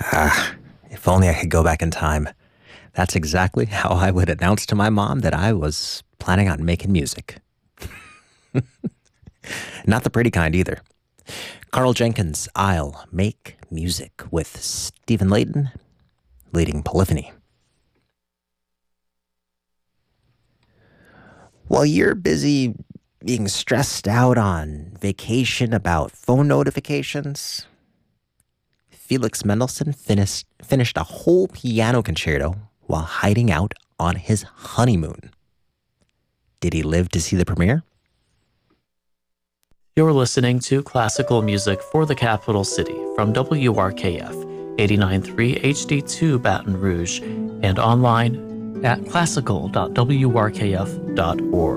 If only I could go back in time. That's exactly how I would announce to my mom that I was planning on making music. Not the pretty kind either. Carl Jenkins, I'll Make Music with Stephen Layton leading Polyphony. While you're busy being stressed out on vacation about phone notifications, Felix Mendelssohn finished a whole piano concerto while hiding out on his honeymoon. Did he live to see the premiere? You're listening to Classical Music for the Capital City from WRKF 89.3 HD2 Baton Rouge and online at classical.wrkf.org.